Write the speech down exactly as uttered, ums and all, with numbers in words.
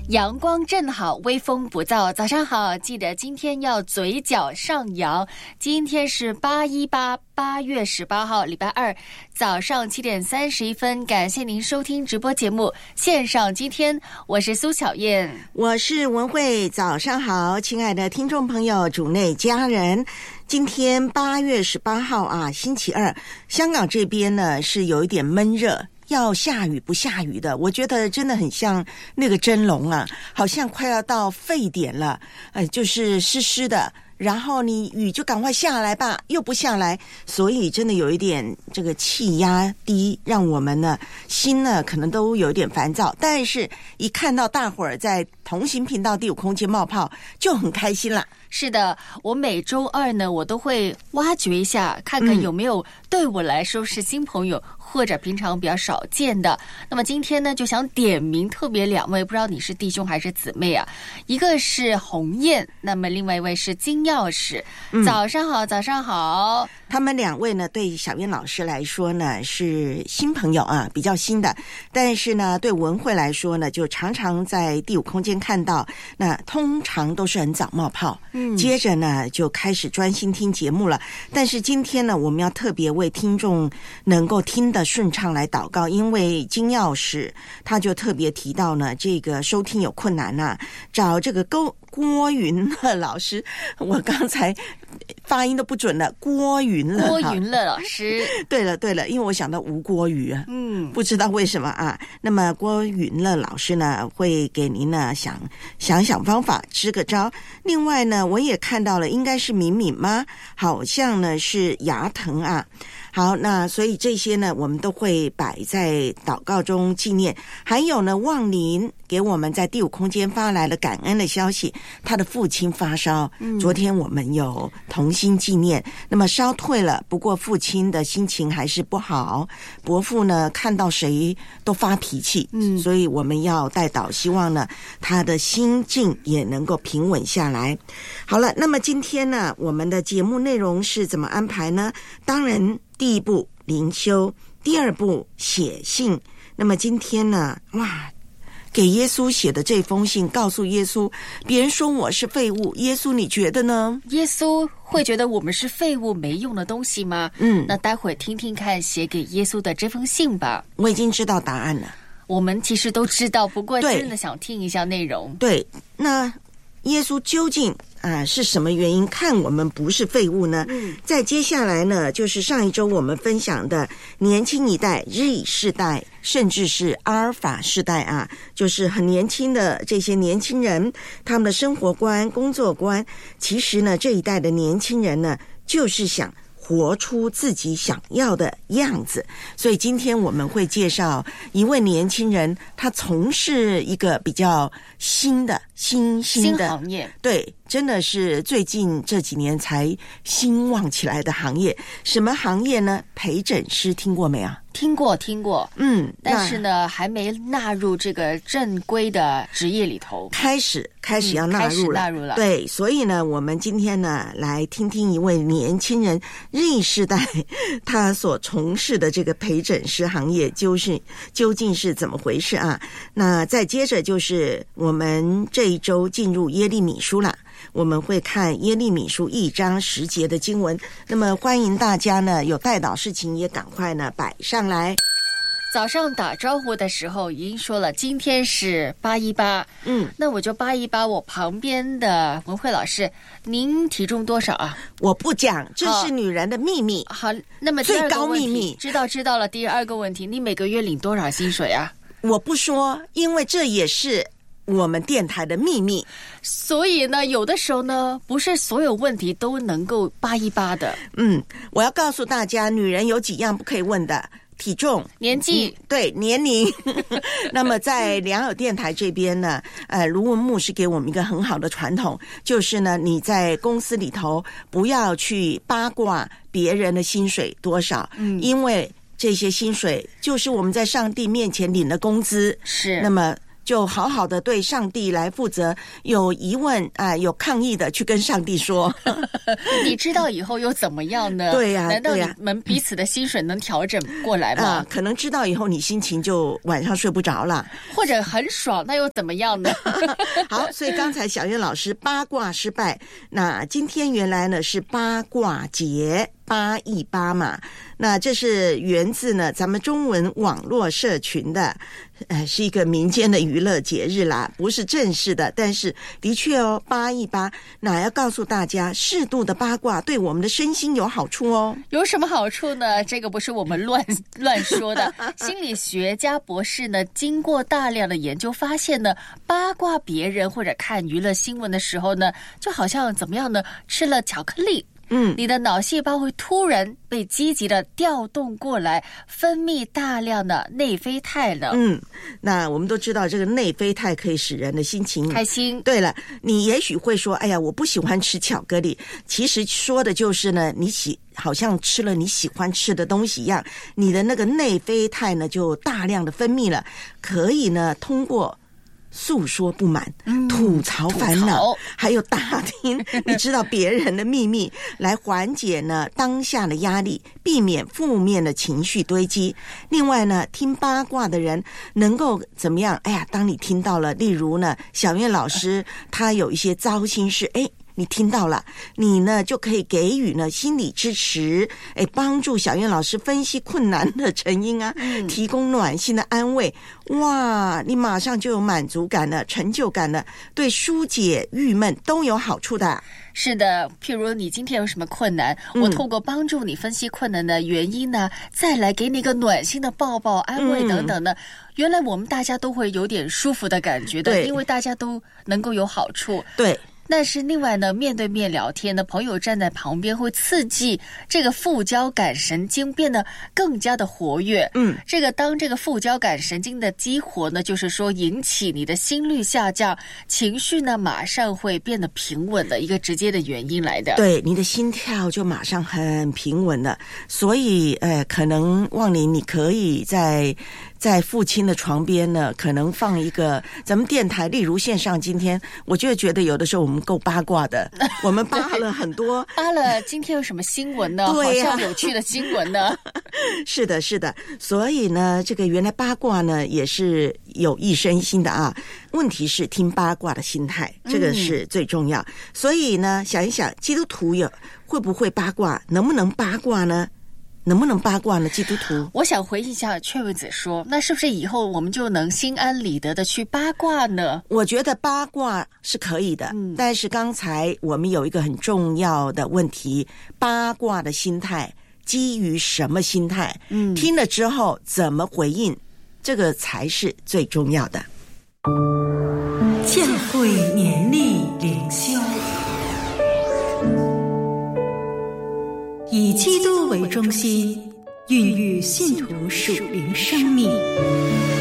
阳光正好，微风不燥。早上好，记得今天要嘴角上扬。今天是八一八，八月十八号，礼拜二，早上七点三十一分。感谢您收听直播节目线上今天，我是苏巧燕， 我是文慧。早上好，亲爱的听众朋友，主内家人。今天八月十八号啊，星期二，香港这边呢是有一点闷热。要下雨不下雨的，我觉得真的很像那个蒸笼啊，好像快要到沸点了，呃，就是湿湿的，然后你雨就赶快下来吧，又不下来，所以真的有一点这个气压低，让我们呢心呢可能都有一点烦躁，但是一看到大伙儿在同行频道第五空间冒泡，就很开心啦。 是的，我每周二呢，我都会挖掘一下，看看有没有对我来说是新朋友，嗯、或者平常比较少见的。那么今天呢，就想点名特别两位，不知道你是弟兄还是姊妹啊？一个是鸿雁，那么另外一位是金钥匙。嗯、早上好，早上好。 他们两位呢，对小燕老师来说呢是新朋友啊，比较新的。但是呢，对文慧来说呢，就常常在第五空间看到，那通常都是很早冒泡。嗯，接着呢就开始专心听节目了。但是今天呢，我们要特别为听众能够听得顺畅来祷告，因为金钥匙他就特别提到呢，这个收听有困难啊，找这个郭郭云乐老师，我刚才发音都不准了，郭云乐， 郭云乐老师。 对了对了，因为我想到吴郭瑜啊， 嗯， 不知道为什么啊。那么郭云乐老师呢，会给您呢想想想方法，支个招。另外呢，我也看到了，应该是敏敏吗？好像呢是牙疼啊。好，那所以这些呢，我们都会摆在祷告中纪念。还有呢，望您给我们在第五空间发来了感恩的消息，他的父亲发烧，嗯、昨天我们有同心纪念，那么烧退了，不过父亲的心情还是不好，伯父呢看到谁都发脾气，嗯，所以我们要代祷，希望呢他的心境也能够平稳下来。好了，那么今天呢，我们的节目内容是怎么安排呢？当然，第一步灵修，第二步写信。那么今天呢，哇，给耶稣写的这封信，告诉耶稣，别人说我是废物，耶稣你觉得呢？ 耶稣会觉得我们是废物没用的东西吗？嗯，那待会听听看写给耶稣的这封信吧。 我已经知道答案了。 我们其实都知道，不过真的想听一下内容。 对，那耶稣究竟啊、呃、是什么原因看我们不是废物呢？嗯，在接下来呢，就是上一周我们分享的年轻一代 Z 世代，甚至是阿尔法世代啊，就是很年轻的这些年轻人，他们的生活观、工作观，其实呢，这一代的年轻人呢，就是想活出自己想要的样子。所以今天我们会介绍一位年轻人，他从事一个比较新的新兴的新行业， 对，真的是最近这几年才兴旺起来的行业。什么行业呢？陪诊师，听过没啊？ 听过听过， 嗯， 但是呢还没纳入这个正规的职业里头。 开始开始要纳入了，嗯、 纳入了。 对，所以呢，我们今天呢来听听一位年轻人 Z 世代他所从事的这个陪诊师行业，就是究竟是怎么回事啊？那再接着就是我们这一周进入耶利米书啦。我们会看耶利米书一章十节的经文，那么欢迎大家呢有代祷事情也赶快呢摆上来。 早上打招呼的时候已经说了，今天是八一八，嗯，那我就八一八。我旁边的文慧老师，您体重多少啊？ 我不讲，这是女人的秘密。 好，那么最高秘密， 知道知道了。第二个问题，你每个月领多少薪水啊？ 我不说，因为这也是我们电台的秘密。 所以呢，有的时候呢，不是所有问题都能够八一八的。 嗯，我要告诉大家，女人有几样不可以问的。体重、 年纪、 嗯、对年龄那么在良友电台这边呢，呃，卢文牧师给我们一个很好的传统，就是呢，你在公司里头不要去八卦别人的薪水多少，嗯，因为这些薪水就是我们在上帝面前领的工资， 是， 那么就好好的对上帝来负责，有疑问啊、呃，有抗议的去跟上帝说。 你知道以后又怎么样呢？ 对呀、啊， 难道你们彼此的薪水能调整过来吗？ 啊、可能知道以后你心情就晚上睡不着了， 或者很爽，那又怎么样呢？ 好，所以刚才小燕老师八卦失败，那今天原来呢是八卦节。八一八嘛，那这是源自呢咱们中文网络社群的，呃，是一个民间的娱乐节日啦，不是正式的，但是的确哦，八一八，那要告诉大家，适度的八卦对我们的身心有好处哦。 有什么好处呢？这个不是我们乱乱说的。心理学家博士呢，经过大量的研究发现呢，八卦别人或者看娱乐新闻的时候呢，就好像怎么样呢？吃了巧克力。 嗯， 你的脑细胞会突然被积极的调动过来，分泌大量的内啡肽了。 嗯，那我们都知道这个内啡肽可以使人的心情开心。 对了，你也许会说，哎呀，我不喜欢吃巧克力。其实说的就是呢，你喜好像吃了你喜欢吃的东西一样，你的那个内啡肽呢就大量的分泌了，可以呢通过诉说不满、嗯、吐槽烦恼，还有打听你知道别人的秘密，来缓解呢当下的压力，避免负面的情绪堆积。另外呢，听八卦的人能够怎么样？哎呀，当你听到了，例如呢，小燕老师他有一些糟心事，哎。你听到了，你呢就可以给予呢心理支持，哎，帮助小燕老师分析困难的成因啊，嗯、提供暖心的安慰。哇，你马上就有满足感了，成就感了，对疏解郁闷都有好处的。 是的，譬如你今天有什么困难，我透过帮助你分析困难的原因呢，嗯、再来给你一个暖心的抱抱、安慰等等的。嗯、原来我们大家都会有点舒服的感觉的，因为大家都能够有好处。 对。 但是另外呢，面对面聊天的朋友站在旁边，会刺激这个副交感神经变得更加的活跃。嗯，这个当这个副交感神经的激活呢，就是说引起你的心率下降，情绪呢马上会变得平稳的一个直接的原因来的。 对，你的心跳就马上很平稳了。所以，呃，可能旺玲，你可以在。在父亲的床边呢，可能放一个咱们电台，例如线上。今天我就觉得有的时候我们够八卦的，我们扒了很多， 扒了今天有什么新闻呢？ 对呀、啊， 好像有趣的新闻呢。 是的，是的。所以呢，这个原来八卦呢也是有益身心的啊。问题是听八卦的心态，这个是最重要。嗯、所以呢，想一想，基督徒有会不会八卦？能不能八卦呢？能不能八卦呢？基督徒， 我想回应一下雀位子说，那是不是以后我们就能心安理得的去八卦呢？ 我觉得八卦是可以的，嗯、但是刚才我们有一个很重要的问题，八卦的心态基于什么心态？嗯，听了之后怎么回应，这个才是最重要的。 教会年历灵修，以基督为中心，孕育信徒属灵生命。